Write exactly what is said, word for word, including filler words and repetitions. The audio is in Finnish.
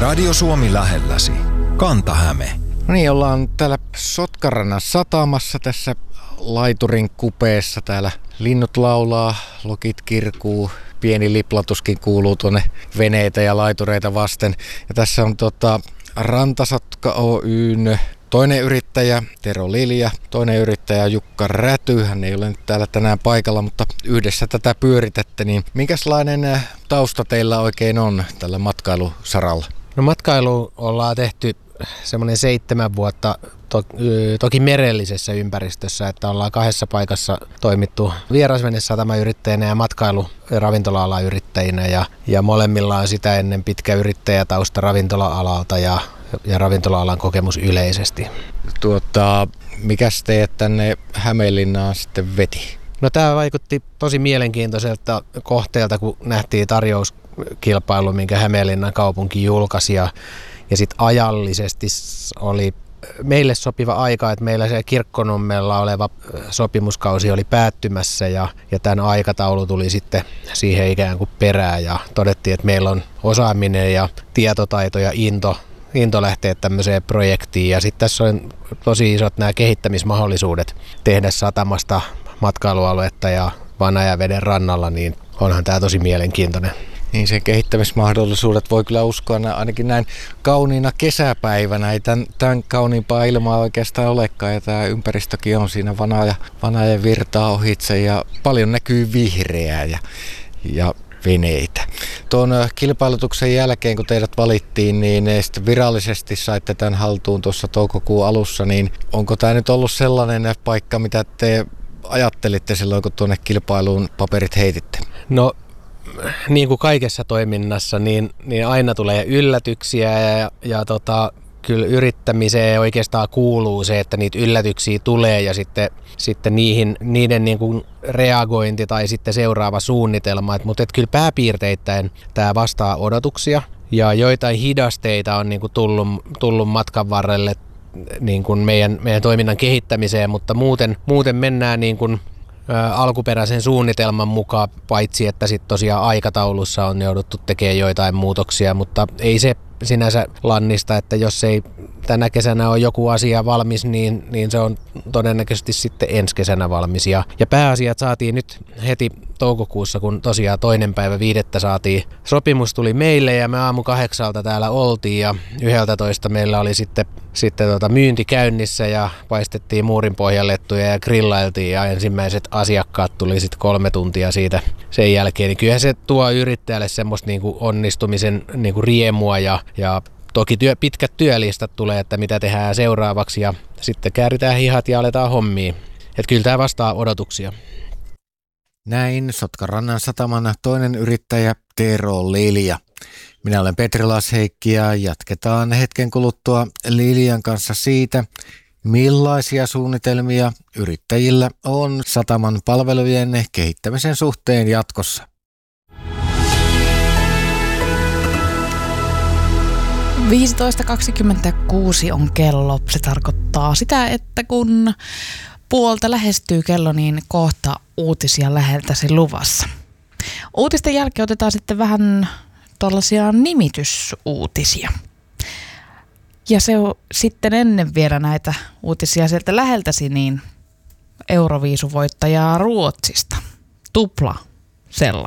Radio Suomi lähelläsi. Kanta-Häme. No niin, ollaan täällä Sotkarannan satamassa tässä laiturin kupeessa. Täällä linnut laulaa, lokit kirkuu, pieni liplatuskin kuuluu tuonne veneitä ja laitureita vasten. Ja tässä on tota Rantasotka Oyn toinen yrittäjä Tero Lilja, toinen yrittäjä Jukka Räty. Hän ei ole nyt täällä tänään paikalla, mutta yhdessä tätä pyöritätte. Niin minkälainen tausta teillä oikein on tällä matkailusaralla? No matkailu ollaan tehty semmoinen seitsemän vuotta to, toki merellisessä ympäristössä, että ollaan kahdessa paikassa toimittu vierasvenesatamayrittäjänä ja matkailu- ja ravintola-alan yrittäjinä ja, ja molemmilla on sitä ennen pitkä yrittäjätausta ravintola-alalta ja, ja ravintola-alan kokemus yleisesti. Tuota, mikäs teet tänne Hämeenlinnaan sitten veti? No tämä vaikutti tosi mielenkiintoiselta kohteelta, kun nähtiin tarjouskilpailu, minkä Hämeenlinnan kaupunki julkaisi ja Ja sitten ajallisesti oli meille sopiva aika, että meillä se Kirkkonummella oleva sopimuskausi oli päättymässä ja, ja tämän aikataulu tuli sitten siihen ikään kuin perään ja todettiin, että meillä on osaaminen ja tietotaito ja into, into lähteä tämmöiseen projektiin ja sitten tässä on tosi isot nämä kehittämismahdollisuudet tehdä satamasta matkailualuetta ja Vanajaveden rannalla, niin onhan tämä tosi mielenkiintoinen. Niin sen kehittämismahdollisuudet voi kyllä uskoa ainakin näin kauniina kesäpäivänä. Ei tämän, tämän kauniimpaa ilmaa oikeastaan olekaan ja tämä ympäristökin on siinä vanaja, vanajan virtaa ohitse ja paljon näkyy vihreää ja, ja veneitä. Tuon kilpailutuksen jälkeen, kun teidät valittiin, niin sitten virallisesti saitte tämän haltuun tuossa toukokuun alussa, niin onko tämä nyt ollut sellainen paikka, mitä te ajattelitte silloin, kun tuonne kilpailuun paperit heititte? No niin kuin kaikessa toiminnassa, niin, niin aina tulee yllätyksiä ja, ja tota, kyllä yrittämiseen oikeastaan kuuluu se, että niitä yllätyksiä tulee ja sitten, sitten niihin, niiden niin kuin reagointi tai sitten seuraava suunnitelma. Et, mutta et kyllä pääpiirteittäin tämä vastaa odotuksia ja joitain hidasteita on niin kuin tullut, tullut matkan varrelle niin kuin meidän, meidän toiminnan kehittämiseen, mutta muuten, muuten mennään niin kuin alkuperäisen suunnitelman mukaan, paitsi että sitten tosiaan aikataulussa on jouduttu tekemään joitain muutoksia, mutta ei se sinänsä lannista, että jos ei tänä kesänä ole joku asia valmis, niin, niin se on todennäköisesti sitten ensi kesänä valmis. Ja, ja pääasiat saatiin nyt heti toukokuussa, kun tosiaan toinen päivä viidettä saatiin. Sopimus tuli meille ja me aamu kahdeksalta täällä oltiin ja yhdeltätoista meillä oli sitten, sitten tota myynti käynnissä ja paistettiin muurinpohjalettuja ja grillailtiin ja ensimmäiset asiakkaat tuli sitten kolme tuntia siitä sen jälkeen. Niin kyllähän se tuo yrittäjälle semmoista niinku onnistumisen niinku riemua ja, ja toki työ, pitkät työlistat tulee, että mitä tehdään seuraavaksi ja sitten kääritään hihat ja aletaan hommia. Että kyllä tämä vastaa odotuksia. Näin Sotkarannan sataman toinen yrittäjä Tero Lilja. Minä olen Petri Lasheikki ja jatketaan hetken kuluttua Liljan kanssa siitä, millaisia suunnitelmia yrittäjillä on sataman palvelujen kehittämisen suhteen jatkossa. viisitoista kaksikymmentäkuusi on kello. Se tarkoittaa sitä, että kun puolta lähestyy kello, niin kohta uutisia läheltäsi luvassa. Uutisten jälkeen otetaan sitten vähän tuollaisia nimitysuutisia. Ja se on sitten ennen vielä näitä uutisia sieltä läheltäsi, niin Euroviisuvoittajaa Ruotsista. Tupla sellainen.